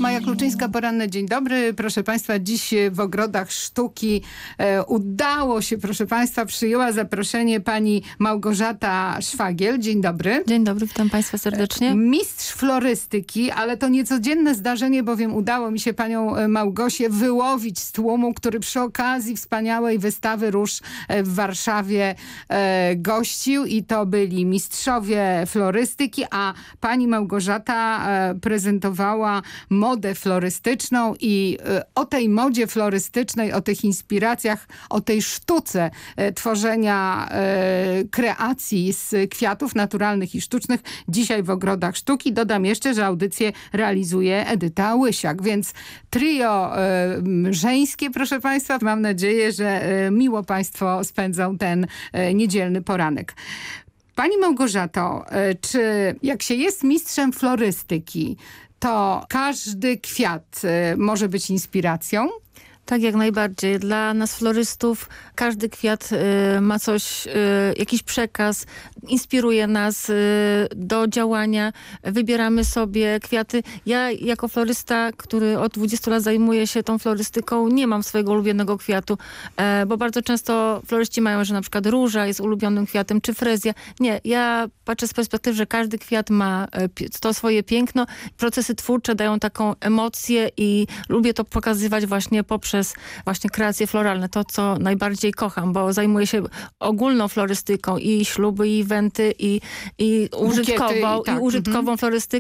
Maja Kluczyńska, poranny dzień dobry. Proszę Państwa, dziś w Ogrodach Sztuki udało się, proszę Państwa, przyjęła zaproszenie pani Małgorzata Szwagiel. Dzień dobry. Dzień dobry, witam Państwa serdecznie. Mistrz florystyki, ale to niecodzienne zdarzenie, bowiem udało mi się panią Małgosię wyłowić z tłumu, który przy okazji wspaniałej wystawy róż w Warszawie gościł i to byli mistrzowie florystyki, a pani Małgorzata prezentowała modę florystyczną i o tej modzie florystycznej, o tych inspiracjach, o tej sztuce tworzenia kreacji z kwiatów naturalnych i sztucznych dzisiaj w Ogrodach Sztuki. Dodam jeszcze, że audycję realizuje Edyta Łysiak, więc trio żeńskie, proszę Państwa. Mam nadzieję, że miło Państwo spędzą ten niedzielny poranek. Pani Małgorzato, czy jak się jest mistrzem florystyki, to każdy kwiat może być inspiracją? Tak, jak najbardziej. Dla nas florystów każdy kwiat ma coś, jakiś przekaz, inspiruje nas do działania. Wybieramy sobie kwiaty. Ja jako florysta, który od 20 lat zajmuje się tą florystyką, nie mam swojego ulubionego kwiatu, bo bardzo często floryści mają, że na przykład róża jest ulubionym kwiatem, czy frezja. Nie, ja patrzę z perspektywy, że każdy kwiat ma to swoje piękno. Procesy twórcze dają taką emocję i lubię to pokazywać właśnie poprzez właśnie kreacje floralne, to co najbardziej kocham, bo zajmuję się ogólną florystyką i śluby, i eventy, i użytkową, tak. i użytkową florystyką.